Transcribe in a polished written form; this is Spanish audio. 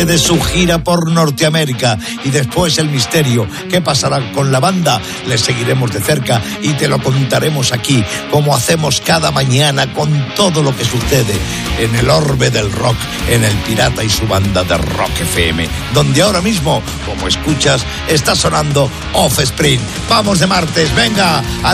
de su gira por Norteamérica y después el misterio. ¿Qué pasará con la banda? Les seguiremos de cerca y te lo contaremos aquí, como hacemos cada mañana con todo lo que sucede en el orbe del rock, en El Pirata y su banda de Rock FM, donde ahora mismo, como escuchas, está sonando Offspring. Vamos de martes, venga.